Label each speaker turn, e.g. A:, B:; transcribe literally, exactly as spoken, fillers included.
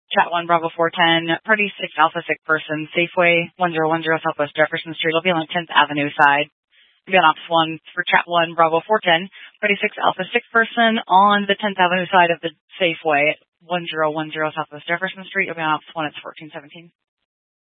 A: Chat one, Bravo four ten, Party six, Alpha six person, Safeway, one zero one zero Southwest Jefferson Street. It'll be on the tenth Avenue side. It'll be on Ops one for Chat one, Bravo four ten, Party six, Alpha six person on the tenth Avenue side of the Safeway, one zero one zero Southwest Jefferson Street. It'll be on Ops one, it's fourteen seventeen.